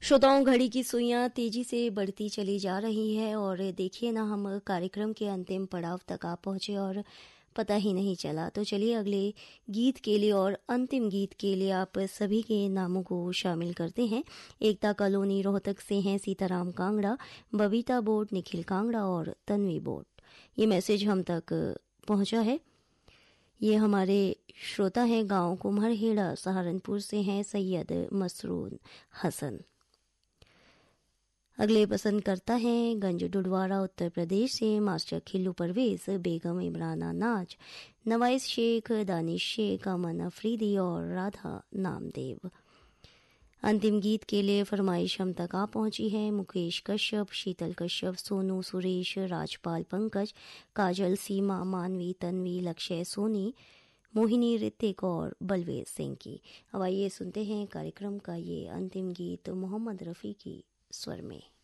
श्रोताओं, घड़ी की सुइयां तेजी से बढ़ती चली जा रही है और देखिए ना, हम कार्यक्रम के अंतिम पड़ाव तक आ पहुंचे और पता ही नहीं चला। तो चलिए अगले गीत के लिए और अंतिम गीत के लिए आप सभी के नामों को शामिल करते हैं। एकता कॉलोनी रोहतक से हैं सीताराम कांगड़ा, बबीता बोट, निखिल कांगड़ा और तन्वी बोट। ये मैसेज हम तक पहुंचा है। ये हमारे श्रोता हैं गांव कुम्हरहेड़ा सहारनपुर से हैं सैयद मसरून हसन। अगले पसंद करता है गंज डुडवारा उत्तर प्रदेश से मास्टर खिल्लू परवेज, बेगम इमराना नाज, नवाइस शेख, दानिश शेख, अमन अफरीदी और राधा नामदेव। अंतिम गीत के लिए फरमाइश हम तक आ पहुंची है मुकेश कश्यप, शीतल कश्यप, सोनू सुरेश, राजपाल पंकज, काजल सीमा, मानवी तन्वी, लक्ष्य सोनी, मोहिनी ऋतिक और बलवेज सिंह की। अब आइए सुनते हैं कार्यक्रम का ये अंतिम गीत मोहम्मद रफ़ी की स्वर में।